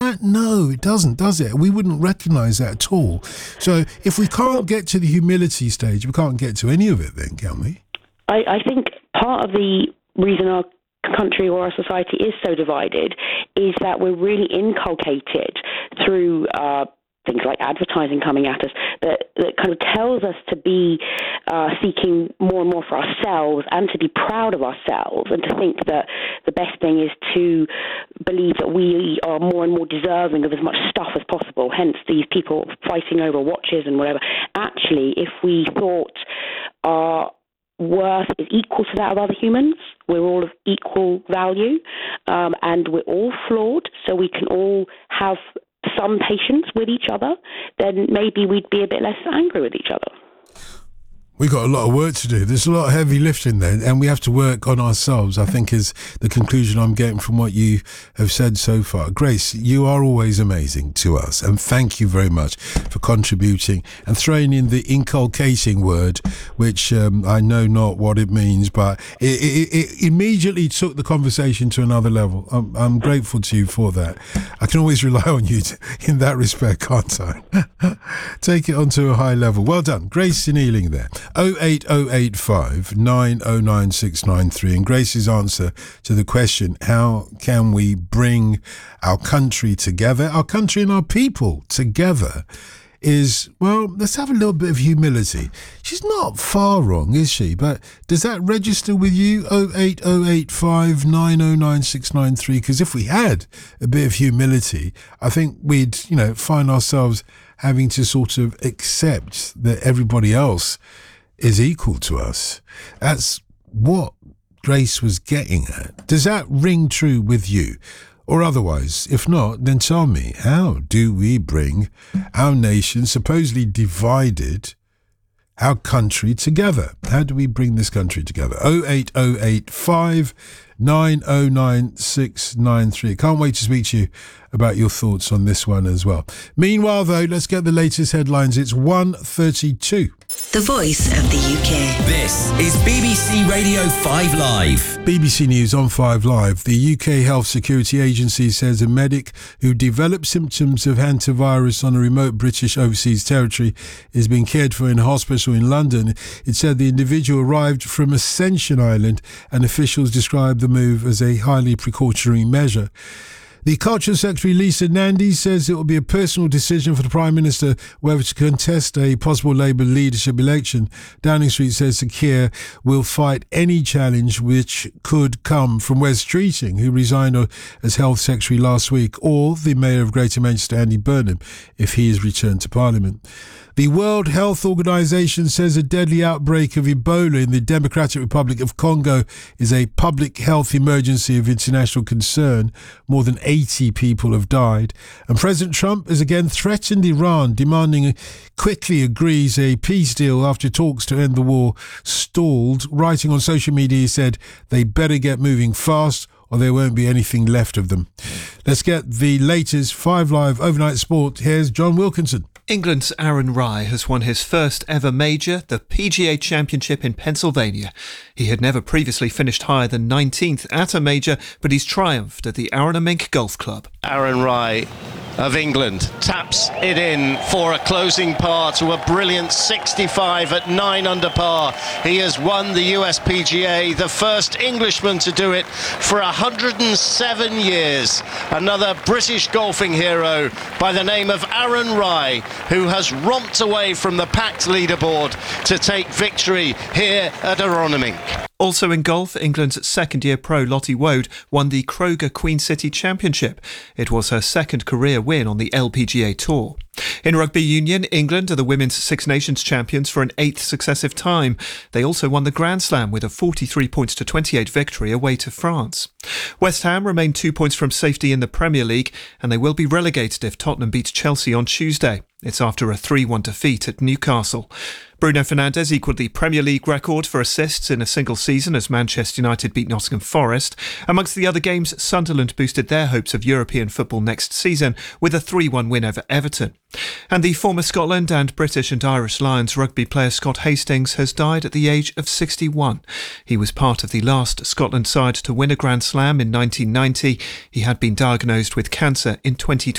that? No, it doesn't, does it? We wouldn't recognise that at all. So if we can't get to the humility stage, we can't get to any of it then, can we? I think part of the reason our country or our society is so divided is that we're really inculcated through things like advertising coming at us that kind of tells us to be seeking more and more for ourselves and to be proud of ourselves and to think that the best thing is to believe that we are more and more deserving of as much stuff as possible, hence these people fighting over watches and whatever. Actually, if we thought our worth is equal to that of other humans, we're all of equal value, and we're all flawed, so we can all have some patience with each other, then maybe we'd be a bit less angry with each other. We've got a lot of work to do. There's a lot of heavy lifting there, and we have to work on ourselves, I think, is the conclusion I'm getting from what you have said so far. Grace, you are always amazing to us, and thank you very much for contributing and throwing in the inculcating word, which I know not what it means, but it immediately took the conversation to another level. I'm grateful to you for that. I can always rely on you in that respect, can't I? Take it onto a high level. Well done. Grace in Ealing there. 08085 909 693, and Grace's answer to the question, how can we bring our country together, our country and our people together, is, well, let's have a little bit of humility. She's not far wrong, is she? But does that register with you? 08085 909 693, because if we had a bit of humility, I think we'd, find ourselves having to sort of accept that everybody else is equal to us. That's what Grace was getting at. Does that ring true with you? Or otherwise, if not, then tell me, how do we bring our nation, supposedly divided, our country together? How do we bring this country together? 08085 909 693. Can't wait to speak to you about your thoughts on this one as well. Meanwhile, though, let's get the latest headlines. It's 1:32. The voice of the UK. This is BBC Radio 5 Live. BBC News on 5 Live. The UK Health Security Agency says a medic who developed symptoms of hantavirus on a remote British overseas territory is being cared for in a hospital in London. It said the individual arrived from Ascension Island, and officials described the move as a highly precautionary measure. The Culture Secretary Lisa Nandy says it will be a personal decision for the Prime Minister whether to contest a possible Labour leadership election. Downing Street says Sir Keir will fight any challenge which could come from Wes Streeting, who resigned as Health Secretary last week, or the Mayor of Greater Manchester, Andy Burnham, if he is returned to Parliament. The World Health Organization says a deadly outbreak of Ebola in the Democratic Republic of Congo is a public health emergency of international concern. More than 80 people have died. And President Trump has again threatened Iran, demanding quickly agrees a peace deal after talks to end the war stalled. Writing on social media, he said they better get moving fast or there won't be anything left of them. Let's get the latest 5 Live overnight sport. Here's John Wilkinson. England's Aaron Rai has won his first ever major, the PGA Championship in Pennsylvania. He had never previously finished higher than 19th at a major, but he's triumphed at the Arrowmink Golf Club. Aaron Rai of England taps it in for a closing par to a brilliant 65 at 9 under par. He has won the US PGA, the first Englishman to do it for 107 years. Another British golfing hero by the name of Aaron Rai, who has romped away from the packed leaderboard to take victory here at Arrowmink. Also in golf, England's second-year pro Lottie Woad won the Kroger Queen City Championship. It was her second career win on the LPGA Tour. In rugby union, England are the Women's Six Nations champions for an 8th successive time. They also won the Grand Slam with a 43-28 victory away to France. West Ham remain 2 points from safety in the Premier League, and they will be relegated if Tottenham beats Chelsea on Tuesday. It's after a 3-1 defeat at Newcastle. Bruno Fernandes equalled the Premier League record for assists in a single season as Manchester United beat Nottingham Forest. Amongst the other games, Sunderland boosted their hopes of European football next season with a 3-1 win over Everton. And the former Scotland and British and Irish Lions rugby player Scott Hastings has died at the age of 61. He was part of the last Scotland side to win a Grand Slam in 1990. He had been diagnosed with cancer in 2020.